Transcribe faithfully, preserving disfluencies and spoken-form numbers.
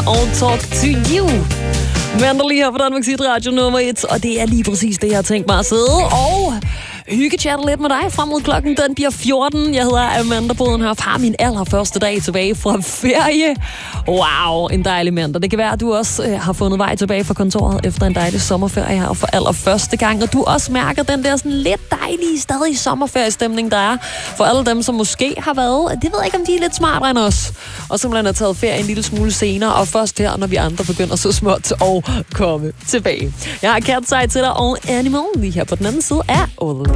og Talk to You. Amanda lige her på Danmarks Hit Radio nummer et, og det er lige præcis det, jeg har tænkt mig at sidde og hyggechatte lidt med dig frem mod klokken. Den bliver fjorten. Jeg hedder Amanda Boden her. Har min allerførste dag tilbage fra ferie. Wow, en dejlig mandag. Det kan være, at du også øh, har fundet vej tilbage fra kontoret efter en dejlig sommerferie her for allerførste gang, og du også mærker den der sådan lidt dejlige, stadig sommerferiestemning, der er for alle dem, som måske har været, det ved jeg ikke, om de er lidt smartere end os, og simpelthen har taget ferie en lille smule senere, og først her, når vi andre begynder så småt at komme tilbage. Jeg har Cat's Eye til dig og Animal lige her på den anden side af All